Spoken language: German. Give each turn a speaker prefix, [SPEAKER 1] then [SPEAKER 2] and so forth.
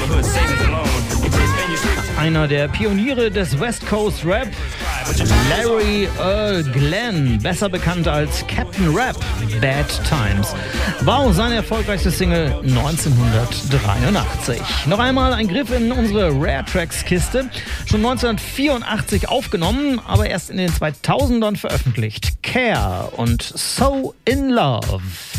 [SPEAKER 1] Einer der Pioniere des West Coast Rap, Larry Earl Glenn, besser bekannt als Captain Rap, Bad Times, war auch seine erfolgreichste Single 1983. Noch einmal ein Griff in unsere Rare Tracks Kiste, schon 1984 aufgenommen, aber erst in den 2000ern veröffentlicht. Care und So in Love.